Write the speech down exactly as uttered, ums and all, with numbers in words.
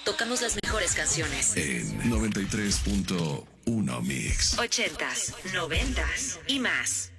tocamos las mejores canciones. En noventa y tres punto uno Mix. Ochentas, noventas y más.